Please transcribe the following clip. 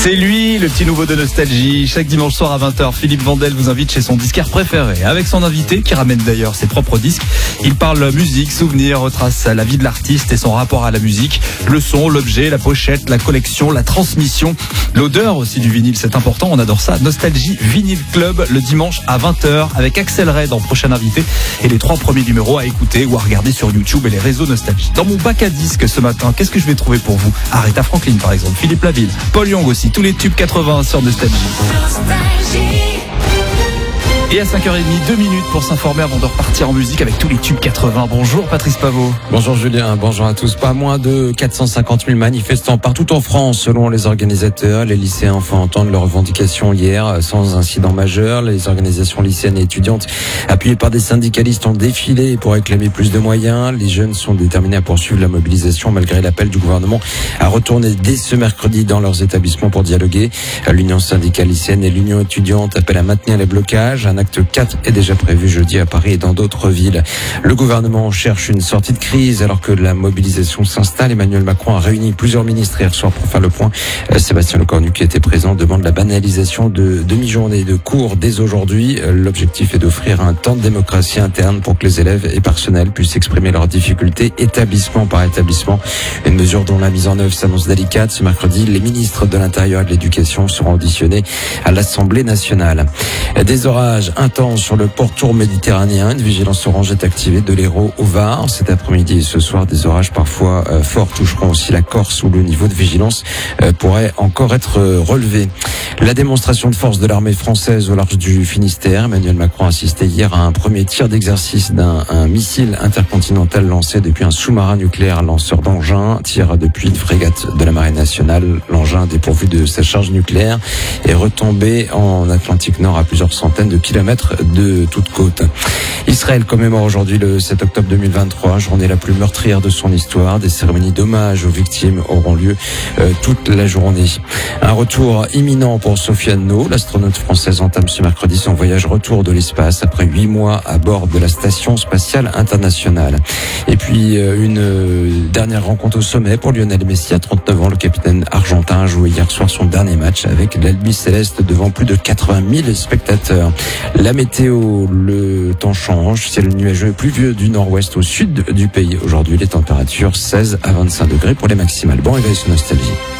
C'est lui, le petit nouveau de Nostalgie. Chaque dimanche soir à 20h, Philippe Vandel vous invite chez son disquaire préféré. Avec son invité, qui ramène d'ailleurs ses propres disques, il parle musique, souvenirs, retrace la vie de l'artiste et son rapport à la musique. Le son, l'objet, la pochette, la collection, la transmission, l'odeur aussi du vinyle, c'est important, on adore ça. Nostalgie Vinyl Club, le dimanche à 20h, avec Axel Red en prochain invité. Et les 3 premiers numéros à écouter ou à regarder sur YouTube et les réseaux Nostalgie. Dans mon bac à disques ce matin, qu'est-ce que je vais trouver pour vous? Aretha Franklin par exemple, Philippe Laville, Paul Young aussi, tous les tubes 80 sur Nostalgie. Et à 5h30, 2 minutes pour s'informer avant de repartir en musique avec tous les tubes 80. Bonjour Patrice Pavot. Bonjour Julien, bonjour à tous. Pas moins de 450 000 manifestants partout en France selon les organisateurs. Les lycéens ont fait entendre leurs revendications hier sans incident majeur. Les organisations lycéennes et étudiantes appuyées par des syndicalistes ont défilé pour réclamer plus de moyens. Les jeunes sont déterminés à poursuivre la mobilisation malgré l'appel du gouvernement à retourner dès ce mercredi dans leurs établissements pour dialoguer. L'Union syndicale lycéenne et l'Union étudiante appellent à maintenir les blocages. Un acte 4 est déjà prévu jeudi à Paris et dans d'autres villes. Le gouvernement cherche une sortie de crise alors que la mobilisation s'installe. Emmanuel Macron a réuni plusieurs ministres hier soir pour faire le point. Sébastien Lecornu, qui était présent, demande la banalisation de demi-journée de cours dès aujourd'hui. L'objectif est d'offrir un temps de démocratie interne pour que les élèves et personnels puissent exprimer leurs difficultés établissement par établissement. Une mesure dont la mise en œuvre s'annonce délicate. Ce mercredi, les ministres de l'Intérieur et de l'Éducation seront auditionnés à l'Assemblée nationale. Des orages intense sur le pourtour méditerranéen. Une vigilance orange est activée de l'Hérault au Var. Cet après-midi et ce soir, des orages parfois forts toucheront aussi la Corse où le niveau de vigilance pourrait encore être relevé. La démonstration de force de l'armée française au large du Finistère. Emmanuel Macron a assisté hier à un premier tir d'exercice d'un missile intercontinental lancé depuis un sous-marin nucléaire lanceur d'engins. Tir depuis une frégate de la Marine nationale. L'engin dépourvu de sa charge nucléaire est retombé en Atlantique Nord à plusieurs centaines de kilomètres de toute côte. Israël commémore aujourd'hui le 7 octobre 2023, journée la plus meurtrière de son histoire. Des cérémonies d'hommage aux victimes auront lieu toute la journée. Un retour imminent pour Sofiane No. L'astronaute française entame ce mercredi son voyage retour de l'espace après 8 mois à bord de la Station spatiale internationale. Et puis une dernière rencontre au sommet pour Lionel Messi à 39 ans. Le capitaine argentin a joué hier soir son dernier match avec l'Albi Céleste devant plus de 80 000 spectateurs. La météo, le temps change, ciel nuageux et pluvieux du nord-ouest au sud du pays. Aujourd'hui, les températures 16 à 25 degrés pour les maximales. Bon réveil sur Nostalgie.